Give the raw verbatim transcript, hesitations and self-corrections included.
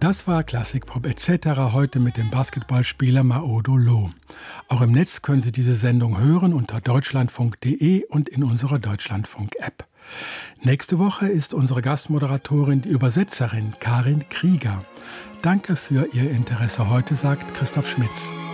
Das war Klassikpop et cetera heute mit dem Basketballspieler Maodo Lo. Auch im Netz können Sie diese Sendung hören unter deutschlandfunk punkt de und in unserer Deutschlandfunk-App. Nächste Woche ist unsere Gastmoderatorin die Übersetzerin Karin Krieger. Danke für Ihr Interesse heute, sagt Christoph Schmitz.